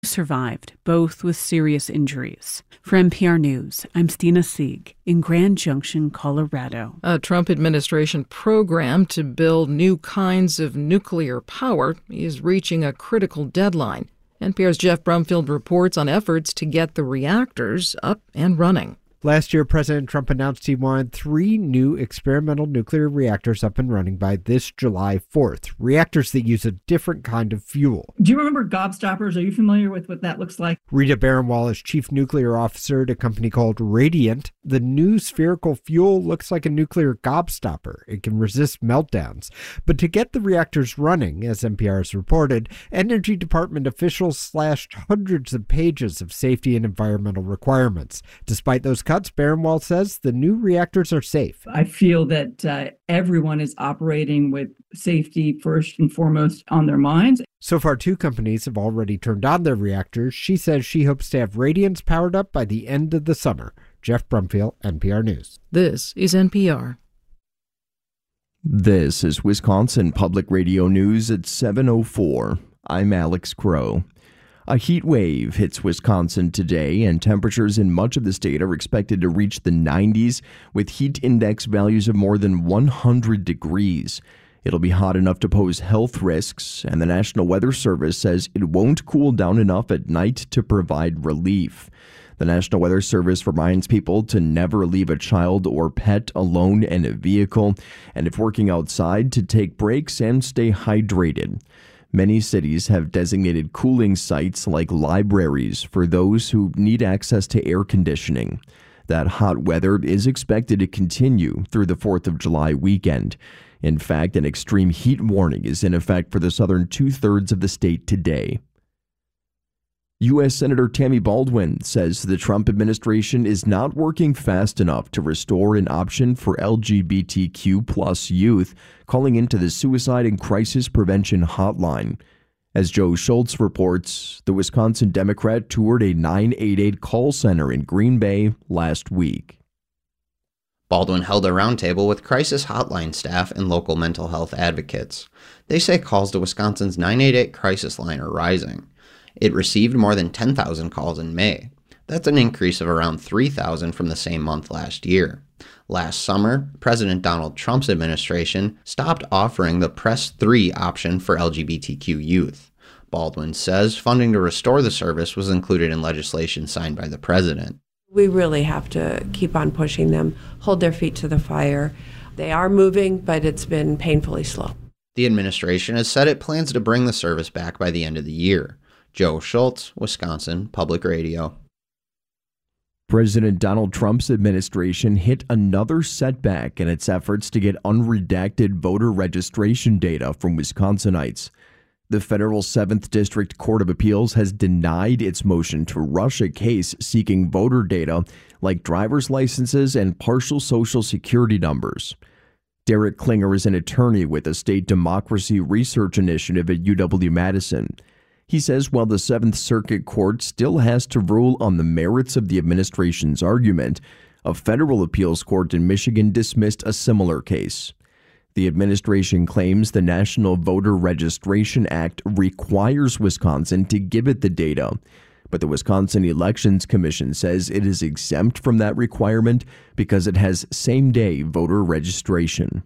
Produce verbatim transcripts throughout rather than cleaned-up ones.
survived, both with serious injuries. For N P R News, I'm Stina Sieg in Grand Junction, Colorado. A Trump administration program to build new kinds of nuclear power is reaching a critical deadline. N P R's Jeff Brumfield reports on efforts to get the reactors up and running. Last year, President Trump announced he wanted three new experimental nuclear reactors up and running by this July fourth, reactors that use a different kind of fuel. Do you remember gobstoppers? Are you familiar with what that looks like? Rita Baron-Wall is chief nuclear officer at a company called Radiant. The new spherical fuel looks like a nuclear gobstopper. It can resist meltdowns. But to get the reactors running, as N P R has reported, Energy Department officials slashed hundreds of pages of safety and environmental requirements. Despite those cuts, Baron-Wall says the new reactors are safe. I feel that uh, everyone is operating with safety first and foremost on their minds. So far, two companies have already turned on their reactors. She says she hopes to have Radiance powered up by the end of the summer. Jeff Brumfield, N P R News. This is N P R. This is Wisconsin Public Radio News at seven oh four. I'm Alex Crow. A heat wave hits Wisconsin today, and temperatures in much of the state are expected to reach the nineties with heat index values of more than one hundred degrees. It'll be hot enough to pose health risks, and the National Weather Service says it won't cool down enough at night to provide relief. The National Weather Service reminds people to never leave a child or pet alone in a vehicle, and if working outside, to take breaks and stay hydrated. Many cities have designated cooling sites like libraries for those who need access to air conditioning. That hot weather is expected to continue through the fourth of July weekend. In fact, an extreme heat warning is in effect for the southern two-thirds of the state today. U S Senator Tammy Baldwin says the Trump administration is not working fast enough to restore an option for L G B T Q plus youth, calling into the Suicide and Crisis Prevention Hotline. As Joe Schultz reports, the Wisconsin Democrat toured a nine eight eight call center in Green Bay last week. Baldwin held a roundtable with crisis hotline staff and local mental health advocates. They say calls to Wisconsin's nine eight eight crisis line are rising. It received more than ten thousand calls in May. That's an increase of around three thousand from the same month last year. Last summer, President Donald Trump's administration stopped offering the Press three option for L G B T Q youth. Baldwin says funding to restore the service was included in legislation signed by the president. We really have to keep on pushing them, hold their feet to the fire. They are moving, but it's been painfully slow. The administration has said it plans to bring the service back by the end of the year. Joe Schultz, Wisconsin Public Radio. President Donald Trump's administration hit another setback in its efforts to get unredacted voter registration data from Wisconsinites. The federal seventh District Court of Appeals has denied its motion to rush a case seeking voter data like driver's licenses and partial social security numbers. Derek Klinger is an attorney with the State Democracy Research Initiative at U W-Madison. He says while the Seventh Circuit Court still has to rule on the merits of the administration's argument, a federal appeals court in Michigan dismissed a similar case. The administration claims the National Voter Registration Act requires Wisconsin to give it the data, but the Wisconsin Elections Commission says it is exempt from that requirement because it has same-day voter registration.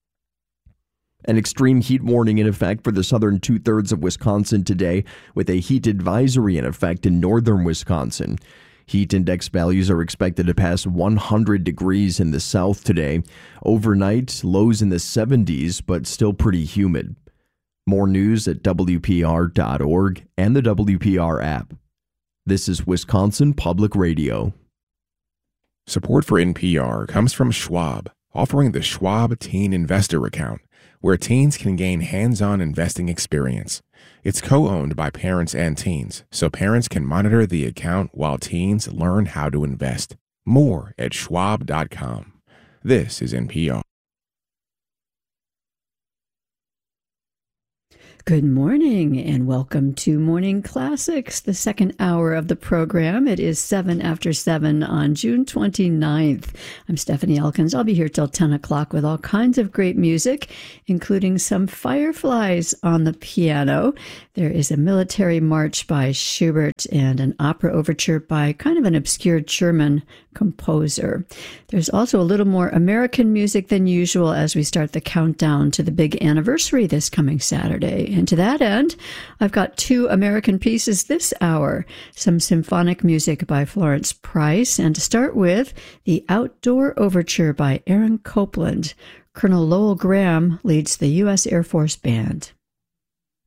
An extreme heat warning in effect for the southern two-thirds of Wisconsin today, with a heat advisory in effect in northern Wisconsin. Heat index values are expected to pass one hundred degrees in the south today. Overnight, lows in the seventies, but still pretty humid. More news at W P R dot org and the W P R app. This is Wisconsin Public Radio. Support for N P R comes from Schwab, offering the Schwab Teen Investor Account, where teens can gain hands-on investing experience. It's co-owned by parents and teens, so parents can monitor the account while teens learn how to invest. More at schwab dot com. This is N P R. Good morning and welcome to Morning Classics, the second hour of the program. It is seven after seven on June twenty-ninth. I'm Stephanie Elkins. I'll be here till ten o'clock with all kinds of great music, including some Fireflies on the piano. There is a military march by Schubert and an opera overture by kind of an obscure German composer. There's also a little more American music than usual as we start the countdown to the big anniversary this coming Saturday. And to that end, I've got two American pieces this hour, some symphonic music by Florence Price, and to start with, the Outdoor Overture by Aaron Copland. Colonel Lowell Graham leads the U S Air Force Band.